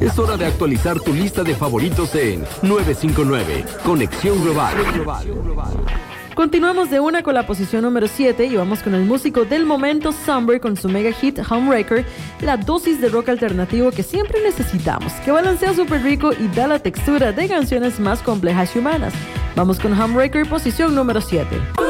Es hora de actualizar tu lista de favoritos en 959, Conexión Global. Continuamos de una con la posición número 7 y vamos con el músico del momento, Somber, con su mega hit Homewrecker, la dosis de rock alternativo que siempre necesitamos, que balancea súper rico y da la textura de canciones más complejas y humanas. Vamos con Homewrecker, posición número 7.